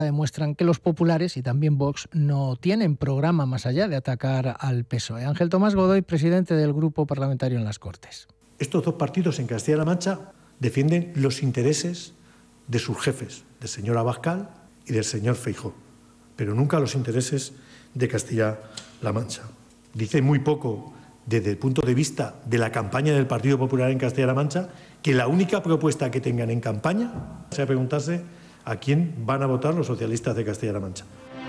demuestran que los populares y también Vox no tienen programa más allá de atacar al PSOE. Ángel Tomás Godoy, presidente del Grupo Parlamentario en las Cortes. Estos dos partidos en Castilla-La Mancha defienden los intereses de sus jefes, del señor Abascal y del señor Feijóo, pero nunca los intereses de Castilla-La Mancha. Dice muy poco desde el punto de vista de la campaña del Partido Popular en Castilla-La Mancha, que la única propuesta que tengan en campaña sea preguntarse a quién van a votar los socialistas de Castilla-La Mancha.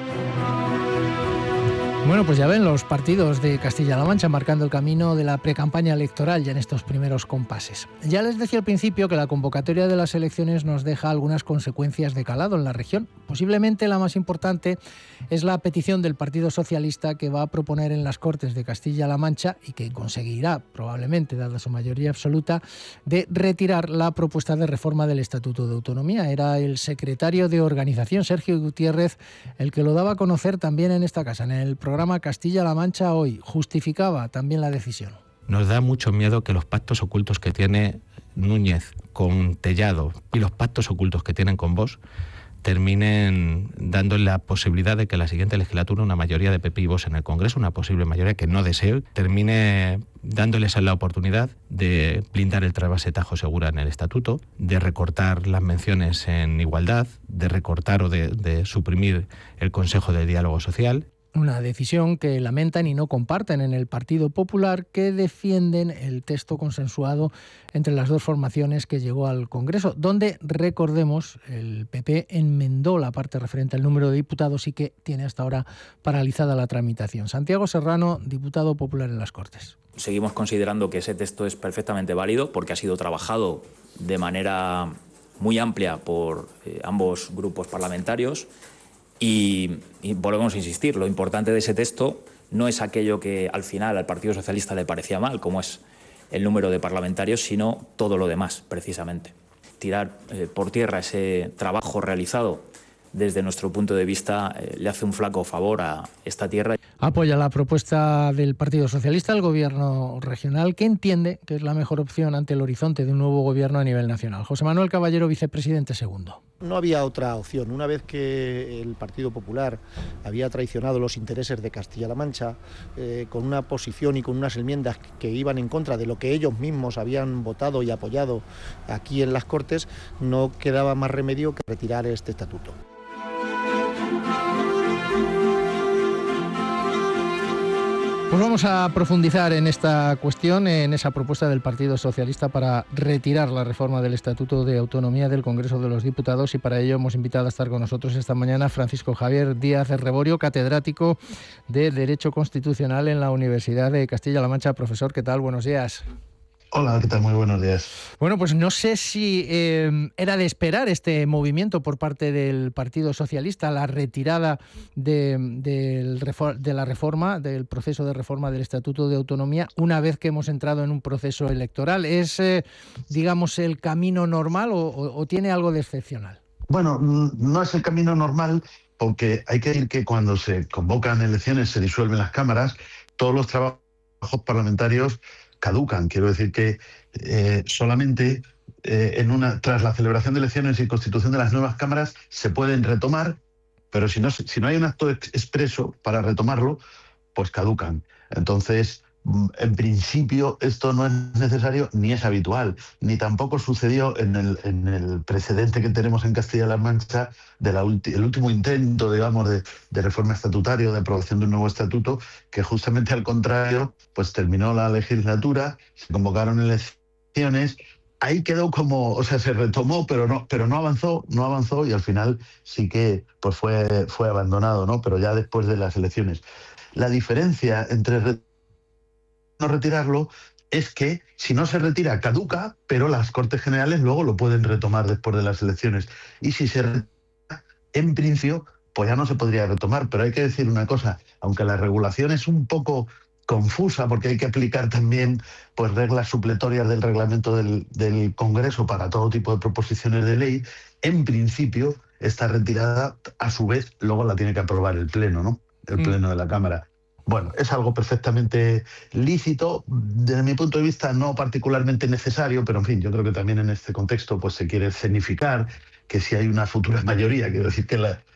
Bueno, pues ya ven los partidos de Castilla-La Mancha marcando el camino de la precampaña electoral ya en estos primeros compases. Ya les decía al principio que la convocatoria de las elecciones nos deja algunas consecuencias de calado en la región. Posiblemente la más importante es la petición del Partido Socialista que va a proponer en las Cortes de Castilla-La Mancha y que conseguirá, probablemente, dada su mayoría absoluta, de retirar la propuesta de reforma del Estatuto de Autonomía. Era el secretario de Organización, Sergio Gutiérrez, el que lo daba a conocer también en esta casa, en el programa Castilla-La Mancha Hoy. Justificaba también la decisión. Nos da mucho miedo que los pactos ocultos que tiene Núñez con Tellado y los pactos ocultos que tienen con Vox terminen dándole la posibilidad de que la siguiente legislatura una mayoría de PP y Vox en el Congreso, una posible mayoría que no deseo, termine dándoles la oportunidad de blindar el trasvase Tajo Segura en el Estatuto, de recortar las menciones en igualdad, de recortar o de suprimir el Consejo de Diálogo Social. Una decisión que lamentan y no comparten en el Partido Popular, que defienden el texto consensuado entre las dos formaciones que llegó al Congreso, donde, recordemos, el PP enmendó la parte referente al número de diputados y que tiene hasta ahora paralizada la tramitación. Santiago Serrano, diputado popular en las Cortes. Seguimos considerando que ese texto es perfectamente válido porque ha sido trabajado de manera muy amplia por ambos grupos parlamentarios. Y volvemos a insistir, lo importante de ese texto no es aquello que al final al Partido Socialista le parecía mal, como es el número de parlamentarios, sino todo lo demás, precisamente. Tirar por tierra ese trabajo realizado desde nuestro punto de vista le hace un flaco favor a esta tierra. Apoya la propuesta del Partido Socialista, el Gobierno regional, que entiende que es la mejor opción ante el horizonte de un nuevo gobierno a nivel nacional. José Manuel Caballero, vicepresidente segundo. No había otra opción. Una vez que el Partido Popular había traicionado los intereses de Castilla-La Mancha, con una posición y con unas enmiendas que iban en contra de lo que ellos mismos habían votado y apoyado aquí en las Cortes, no quedaba más remedio que retirar este estatuto. Pues vamos a profundizar en esta cuestión, en esa propuesta del Partido Socialista para retirar la reforma del Estatuto de Autonomía del Congreso de los Diputados, y para ello hemos invitado a estar con nosotros esta mañana Francisco Javier Díaz Reborio, catedrático de Derecho Constitucional en la Universidad de Castilla-La Mancha. Profesor, ¿qué tal? Buenos días. Hola, ¿qué tal? Muy buenos días. Bueno, pues no sé si era de esperar este movimiento por parte del Partido Socialista, la retirada de la reforma, del proceso de reforma del Estatuto de Autonomía, una vez que hemos entrado en un proceso electoral. ¿Es, digamos, el camino normal o tiene algo de excepcional? Bueno, no es el camino normal, porque hay que decir que cuando se convocan elecciones, se disuelven las cámaras, todos los trabajos parlamentarios caducan. Quiero decir que solamente tras la celebración de elecciones y constitución de las nuevas cámaras se pueden retomar, pero si no hay un acto expreso para retomarlo, pues caducan. Entonces, en principio, esto no es necesario ni es habitual, ni tampoco sucedió en el precedente que tenemos en Castilla-La Mancha el último intento, digamos, de reforma estatutaria, de aprobación de un nuevo estatuto, que justamente al contrario, pues terminó la legislatura, se convocaron elecciones, ahí quedó como, o sea, se retomó, pero no avanzó y al final sí que pues fue abandonado, ¿no? Pero ya después de las elecciones. La diferencia entre no retirarlo es que si no se retira caduca, pero las Cortes Generales luego lo pueden retomar después de las elecciones. Y si se retira, en principio, pues ya no se podría retomar. Pero hay que decir una cosa, aunque la regulación es un poco confusa, porque hay que aplicar también pues reglas supletorias del reglamento del Congreso para todo tipo de proposiciones de ley, en principio esta retirada a su vez luego la tiene que aprobar el Pleno, ¿no? El Pleno de la Cámara. Bueno, es algo perfectamente lícito, desde mi punto de vista no particularmente necesario, pero en fin, yo creo que también en este contexto pues se quiere escenificar que si hay una futura mayoría, quiero decir que